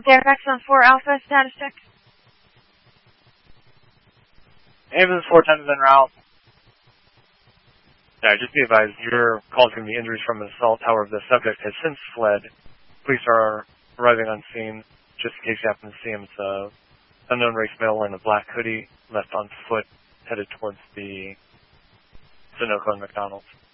Fairfax on 4 Alpha, status check. Havens 410 is en route. Yeah, just be advised, your call is going to be injuries from an assault. However, the subject has since fled. Police are arriving on scene. Just in case you happen to see him, it's an unknown race male wearing a black hoodie, left on foot, headed towards the Sunoco and McDonald's.